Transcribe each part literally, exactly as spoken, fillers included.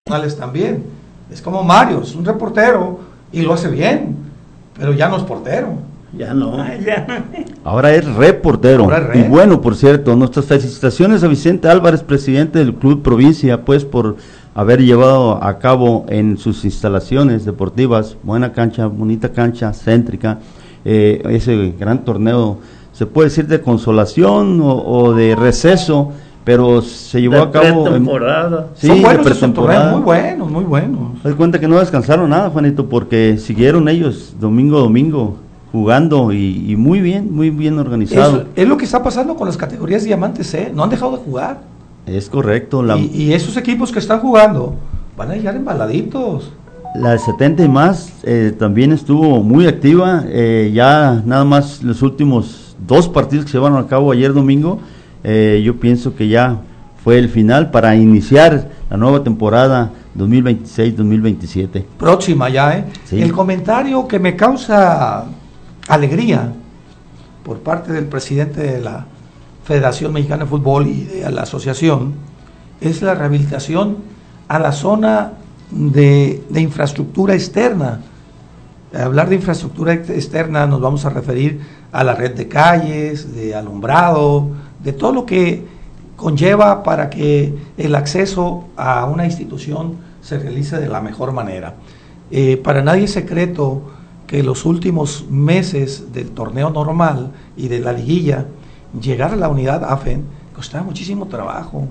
También, es como Mario, es un reportero y lo hace bien, pero ya no es portero. Ya no. Ah, ya. Ahora es reportero. Ahora es re. Y bueno, por cierto, nuestras felicitaciones a Vicente Álvarez, presidente del Club Provincia, pues por haber llevado a cabo en sus instalaciones deportivas, buena cancha, bonita cancha, céntrica, eh, ese gran torneo, se puede decir de consolación o, o de receso, pero se llevó de a cabo pretemporada. Sí, son buenos, de pretemporada. esos torneos, muy buenos, muy buenos. Haz cuenta que no descansaron nada, Juanito, porque siguieron ellos domingo a domingo jugando y, y muy bien, muy bien organizado. Eso es lo que está pasando con las categorías Diamante C, no han dejado de jugar. Es correcto. La, y, y esos equipos que están jugando van a llegar embaladitos. La de setenta y más eh, también estuvo muy activa, eh, ya nada más los últimos dos partidos que se llevaron a cabo ayer domingo, eh, yo pienso que ya fue el final para iniciar la nueva temporada dos mil veintiséis dos mil veintisiete. Próxima ya, ¿eh? Sí. El comentario que me causa alegría por parte del presidente de la Federación Mexicana de Fútbol y de la asociación es la rehabilitación a la zona de, de infraestructura externa. Al hablar de infraestructura externa nos vamos a referir a la red de calles, de alumbrado, de todo lo que conlleva para que el acceso a una institución se realice de la mejor manera. Eh, para nadie es secreto que los últimos meses del torneo normal y de la liguilla, llegar a la unidad A F E N costaba muchísimo trabajo.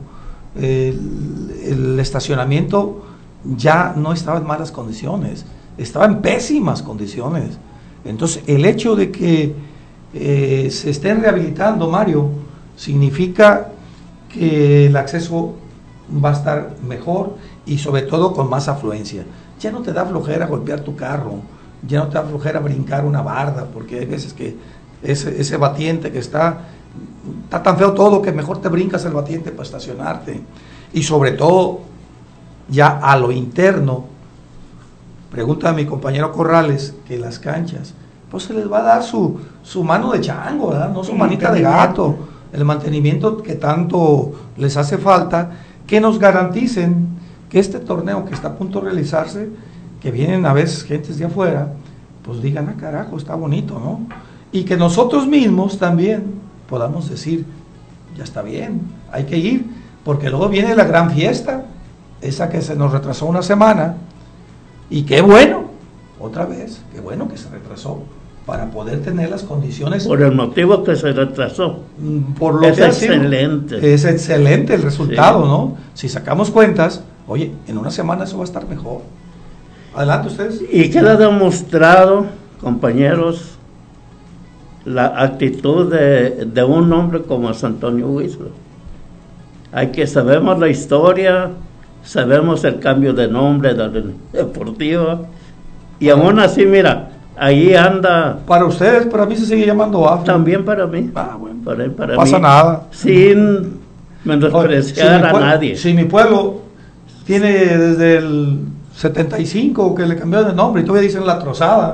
El, el estacionamiento ya no estaba en malas condiciones, estaba en pésimas condiciones. Entonces, el hecho de que eh, se estén rehabilitando, Mario, significa que el acceso va a estar mejor y sobre todo con más afluencia. Ya no te da flojera golpear tu carro, ya no te da flojera brincar una barda, porque hay veces que ese, ese batiente que está, está tan feo todo que mejor te brincas el batiente para estacionarte. Y sobre todo, ya a lo interno, pregunta a mi compañero Corrales, que las canchas, pues se les va a dar su, su mano de chango, ¿verdad? No su manita de gato, el mantenimiento que tanto les hace falta, que nos garanticen que este torneo que está a punto de realizarse, que vienen a veces gentes de afuera, pues digan, ah carajo, está bonito, ¿no? Y que nosotros mismos también podamos decir, ya está bien, hay que ir, porque luego viene la gran fiesta, esa que se nos retrasó una semana, y qué bueno, otra vez, qué bueno que se retrasó, para poder tener las condiciones. Por el motivo que se retrasó. Por lo es que excelente. Sido, es excelente el resultado, sí. ¿no? Si sacamos cuentas, oye, en una semana eso va a estar mejor. Adelante ustedes. Y queda demostrado, compañeros, la actitud de, de un hombre como es Antonio Huizlo. Hay que sabemos la historia, sabemos el cambio de nombre de la deportiva, y ah, aún así, mira, ahí anda. Para ustedes, para mí se sigue llamando A F E. También para mí. Ah, bueno. Para, para no pasa mí, nada. Sin menospreciar si a nadie. Si mi pueblo tiene desde el setenta y cinco que le cambiaron de nombre y todavía dicen La Trozada.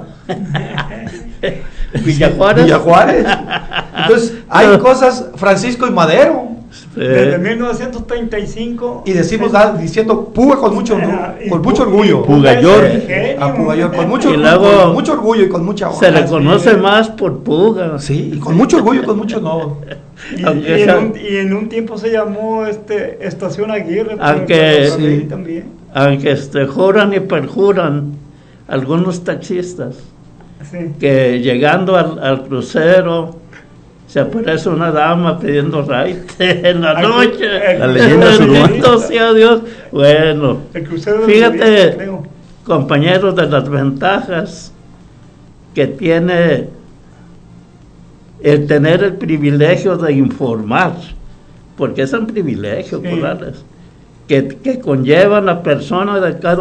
Villajuárez. Villajuárez. Entonces, hay no. cosas, Francisco y Madero. Desde mil novecientos treinta y cinco y decimos da, diciendo Puga con mucho eh, con mucho orgullo. Pugayor. A Pugayor con mucho, y luego, con mucho orgullo y con mucha honra. Se le conoce sí. más por Puga. Sí, y con mucho orgullo y con mucho no. Y, y, en un, y en un tiempo se llamó este Estación Aguirre. Aunque, sí. también. aunque este, juran y perjuran algunos taxistas sí. que llegando al, al crucero se aparece una dama pidiendo raite en la Ay, noche. el, la leyenda bendito sea Dios. Bueno, fíjate, creo. compañeros, de las ventajas que tiene el tener el privilegio de informar, porque es un privilegio, sí. Corrales, que, que conlleva a la persona de cada